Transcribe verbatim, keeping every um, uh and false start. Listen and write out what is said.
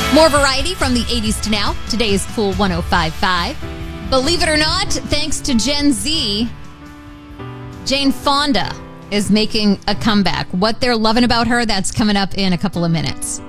More variety from the eighties to now. Today is Cool one oh five point five. Believe it or not, thanks to Gen Z, Jane Fonda is making a comeback. What they're loving about her, that's coming up in a couple of minutes.